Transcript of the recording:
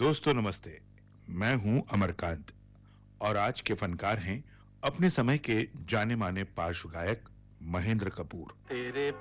दोस्तों नमस्ते। मैं हूं अमरकांत और आज के फनकार हैं अपने समय के जाने-माने पार्श्व गायक महेंद्र कपूर। तेरे